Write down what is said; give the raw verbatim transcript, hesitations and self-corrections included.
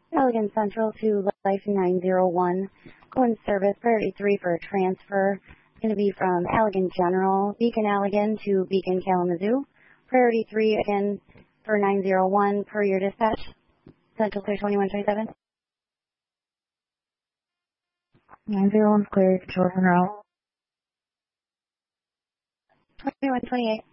Allegan Central to Life nine zero one. Going service, priority three for transfer. It's going to be from Allegan General, Beacon Allegan to Beacon Kalamazoo. Priority three again for nine zero one per your dispatch. Central clear twenty-one twenty-seven. nine zero one clear, control en route. twenty-one twenty-eight.